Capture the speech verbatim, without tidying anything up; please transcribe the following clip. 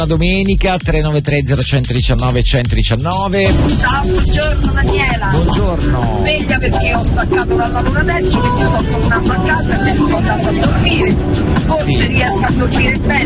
domenica. Tre nove tre zero uno uno uno centodiciannove. Ciao, buongiorno Daniela. Buongiorno. Sveglia perché ho staccato dal lavoro adesso, che mi sto tornando a casa e me ne sto andando a dormire. Forse Sì. riesco a dormire bene.